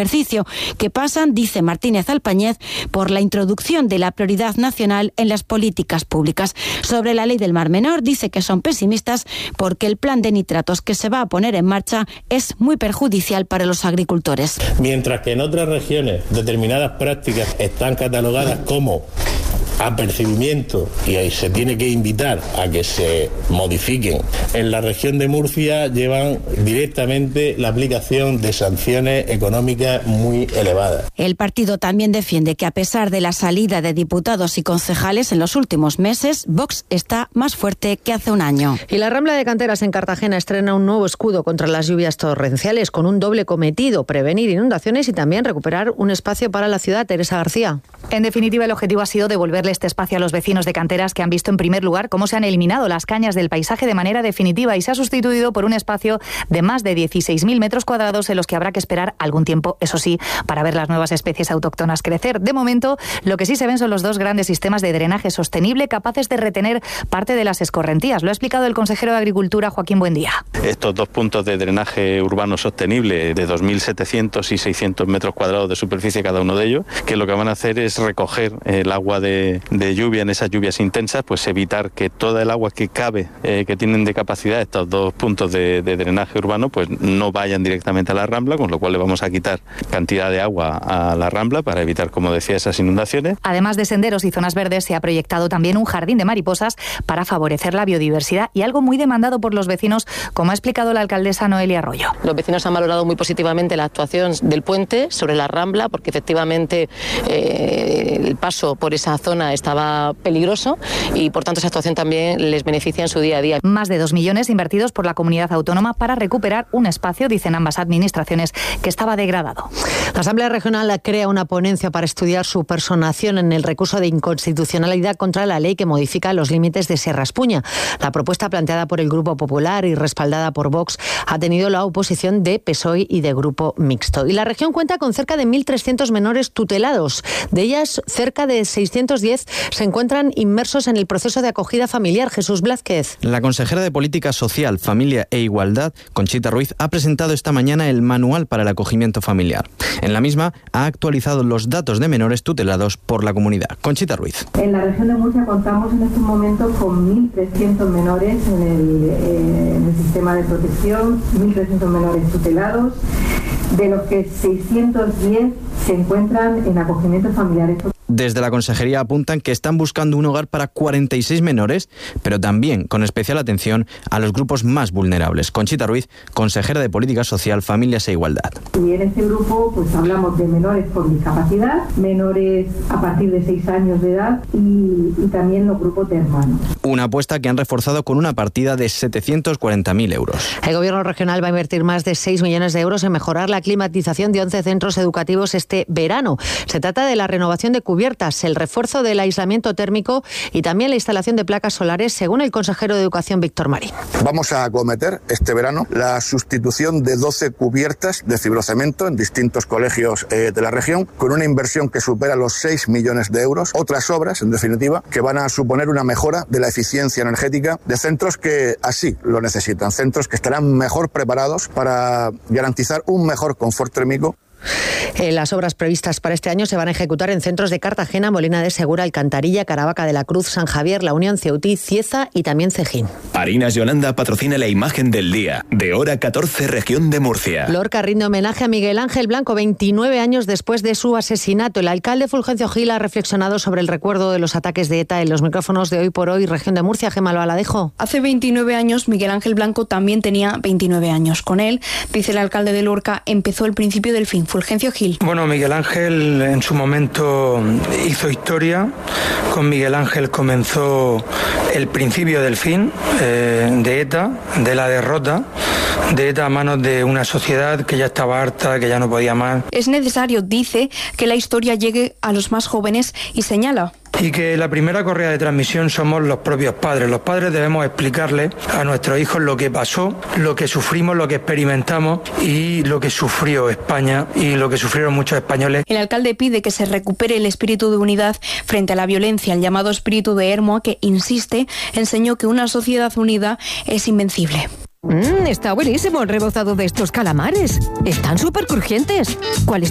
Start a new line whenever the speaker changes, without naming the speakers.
ejercicio, que pasan, dice Martínez Alpañez, por la introducción de la prioridad nacional en las políticas públicas. Sobre la ley del Mar Menor, dice que son pesimistas porque el plan de nitratos que se va a poner en marcha es muy perjudicial para los agricultores.
Mientras que en otras regiones determinadas prácticas están catalogadas como apercibimiento y ahí se tiene que invitar a que se modifiquen. En la región de Murcia llevan directamente la aplicación de sanciones económicas muy elevadas.
El partido también defiende que a pesar de la salida de diputados y concejales en los últimos meses, Vox está más fuerte que hace un año.
Y la Rambla de Canteras en Cartagena estrena un nuevo escudo contra las lluvias torrenciales con un doble cometido: prevenir inundaciones y también recuperar un espacio para la ciudad. Teresa García.
En definitiva, el objetivo ha sido devolverle este espacio a los vecinos de Canteras, que han visto en primer lugar cómo se han eliminado las cañas del paisaje de manera definitiva y se ha sustituido por un espacio de más de 16.000 metros cuadrados en los que habrá que esperar algún tiempo, eso sí, para ver las nuevas especies autóctonas crecer. De momento, lo que sí se ven son los dos grandes sistemas de drenaje sostenible capaces de retener parte de las escorrentías. Lo ha explicado el consejero de Agricultura, Joaquín Buendía.
Estos dos puntos de drenaje urbano sostenible de 2.700 y 600 metros cuadrados de superficie cada uno de ellos, que lo que van a hacer es recoger el agua de lluvia en esas lluvias intensas, pues evitar que toda el agua que cabe, que tienen de capacidad estos dos puntos de drenaje urbano, pues no vayan directamente a la Rambla, con lo cual le vamos a quitar cantidad de agua a la Rambla para evitar, como decía, esas inundaciones.
Además de senderos y zonas verdes, se ha proyectado también un jardín de mariposas para favorecer la biodiversidad y algo muy demandado por los vecinos, como ha explicado la alcaldesa Noelia Arroyo.
Los vecinos han valorado muy positivamente la actuación del puente sobre la Rambla, porque efectivamente el paso por esa zona estaba peligroso y por tanto esa actuación también les beneficia en su día a día.
Más de 2 millones invertidos por la comunidad autónoma para recuperar un espacio, dicen ambas administraciones, que estaba degradado.
La Asamblea Regional crea una ponencia para estudiar su personación en el recurso de inconstitucionalidad contra la ley que modifica los límites de Serra Espuña. La propuesta, planteada por el Grupo Popular y respaldada por Vox, ha tenido la oposición de PSOE y de Grupo Mixto. Y la región cuenta con cerca de 1.300 menores tutelados. De ellas, cerca de 610 se encuentran inmersos en el proceso de acogida familiar. Jesús Blázquez.
La consejera de Política Social, Familia e Igualdad, Conchita Ruiz, ha presentado esta mañana el manual para el acogimiento familiar. En la misma ha actualizado los datos de menores tutelados por la comunidad. Conchita Ruiz.
En la región de Murcia contamos en estos momentos con 1.300 menores en el sistema de protección, 1.300 menores tutelados, de los que 610 se encuentran en acogimiento familiar.
Desde la consejería apuntan que están buscando un hogar para 46 menores, pero también con especial atención a los grupos más vulnerables. Conchita Ruiz, consejera de Política Social, Familias e Igualdad.
Y en este grupo pues hablamos de menores con discapacidad, menores a partir de 6 años de edad y también los grupos de hermanos.
Una apuesta que han reforzado con una partida de 740.000 euros.
El Gobierno regional va a invertir más de 6 millones de euros en mejorar la climatización de 11 centros educativos este verano. Se trata de la renovación de cubiertas, el refuerzo del aislamiento térmico y también la instalación de placas solares, según el consejero de Educación, Víctor Marín.
Vamos a acometer este verano la sustitución de 12 cubiertas de fibrocemento en distintos colegios de la región, con una inversión que supera los 6 millones de euros. Otras obras, en definitiva, que van a suponer una mejora de la eficiencia energética de centros que así lo necesitan, centros que estarán mejor preparados para garantizar un mejor confort térmico.
Las obras previstas para este año se van a ejecutar en centros de Cartagena, Molina de Segura, Alcantarilla, Caravaca de la Cruz, San Javier, La Unión, Ceutí, Cieza y también Cejín.
Harinas Yolanda patrocina la imagen del día, de hora 14, región de Murcia.
Lorca rinde homenaje a Miguel Ángel Blanco 29 años después de su asesinato. El alcalde Fulgencio Gil ha reflexionado sobre el recuerdo de los ataques de ETA en los micrófonos de Hoy por Hoy, región de Murcia. Gemma Albaladejo.
Hace 29 años Miguel Ángel Blanco también tenía 29 años. Con él, dice el alcalde de Lorca, empezó el principio del fin. Fulgencio Gil.
Bueno, Miguel Ángel en su momento hizo historia. Con Miguel Ángel comenzó el principio del fin de ETA, de la derrota de ETA a manos de una sociedad que ya estaba harta, que ya no podía más.
Es necesario, dice, que la historia llegue a los más jóvenes y señala.
Y que la primera correa de transmisión somos los propios padres. Los padres debemos explicarle a nuestros hijos lo que pasó, lo que sufrimos, lo que experimentamos y lo que sufrió España y lo que sufrieron muchos españoles.
El alcalde pide que se recupere el espíritu de unidad frente a la violencia. El llamado espíritu de Hermoa, que insiste, enseñó que una sociedad unida es invencible.
Está buenísimo el rebozado de estos calamares. Están súper crujientes. ¿Cuál es